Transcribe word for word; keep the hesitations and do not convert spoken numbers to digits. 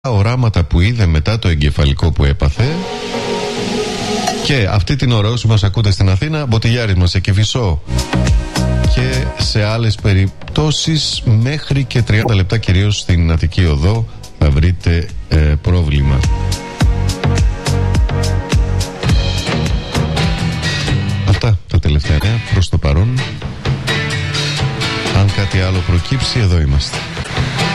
οράματα που είδε μετά το εγκεφαλικό που έπαθε. Και αυτή την ώρα όσοι μας ακούτε στην Αθήνα, Μποτιλιάρισμα σε Κηφισό και σε άλλες περιπτώσεις μέχρι και τριάντα λεπτά, κυρίως στην Αττική Οδό, θα βρείτε ε, πρόβλημα. Αυτά τα τελευταία νέα προς το παρόν. Αν κάτι άλλο προκύψει, εδώ είμαστε.